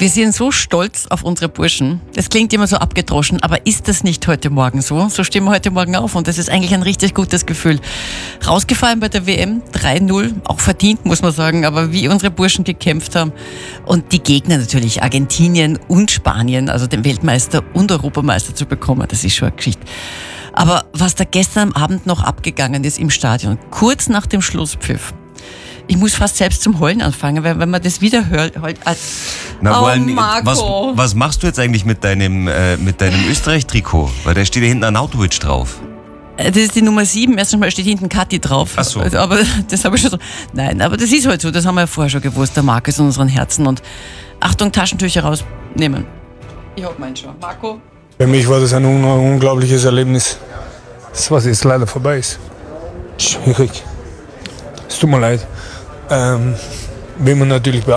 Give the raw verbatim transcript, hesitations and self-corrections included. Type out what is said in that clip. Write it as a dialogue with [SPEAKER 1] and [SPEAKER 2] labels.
[SPEAKER 1] Wir sind so stolz auf unsere Burschen. Das klingt immer so abgedroschen, aber ist das nicht heute Morgen so? So stehen wir heute Morgen auf und das ist eigentlich ein richtig gutes Gefühl. Rausgefallen bei der W M, drei null, auch verdient, muss man sagen, aber wie unsere Burschen gekämpft haben. Und die Gegner natürlich, Argentinien und Spanien, also den Weltmeister und Europameister zu bekommen, das ist schon eine Geschichte. Aber was da gestern am Abend noch abgegangen ist im Stadion, kurz nach dem Schlusspfiff, ich muss fast selbst zum Heulen anfangen, weil wenn man das wieder hört, heult, äh,
[SPEAKER 2] Na,
[SPEAKER 1] oh,
[SPEAKER 2] allem, was,
[SPEAKER 1] Marco.
[SPEAKER 2] was machst du jetzt eigentlich mit deinem, äh, mit deinem Österreich-Trikot? Weil da steht ja hinten Arnautovic drauf.
[SPEAKER 1] Das ist die Nummer sieben. Erstens mal steht hinten Kathi drauf.
[SPEAKER 2] Ach so.
[SPEAKER 1] Also, aber das habe ich schon so. Nein, aber das ist halt so. Das haben wir ja vorher schon gewusst. Der Marc ist in unseren Herzen. Und Achtung, Taschentücher rausnehmen. Ich hab meinen schon. Marco?
[SPEAKER 3] Für mich war das ein un- unglaubliches Erlebnis. Das, was jetzt leider vorbei ist. Schwierig. Es tut mir leid. Ähm, will man natürlich